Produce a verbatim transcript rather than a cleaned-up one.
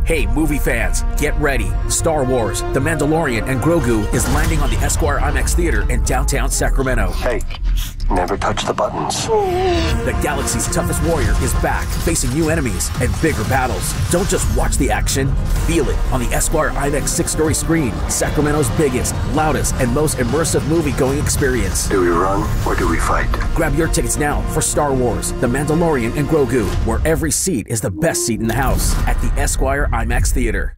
Hey, movie fans, get ready. Star Wars, The Mandalorian, and Grogu is landing on the Esquire IMAX Theater in downtown Sacramento. Hey, never touch the buttons. The galaxy's toughest warrior is back, facing new enemies and bigger battles. Don't just watch the action, feel it on the Esquire IMAX six-story screen. Sacramento's biggest, loudest, and most immersive movie-going experience. Do we run or do we fight? Grab your tickets now for Star Wars, The Mandalorian, and Grogu, where every seat is the best seat in the house at the Esquire IMAX Theater.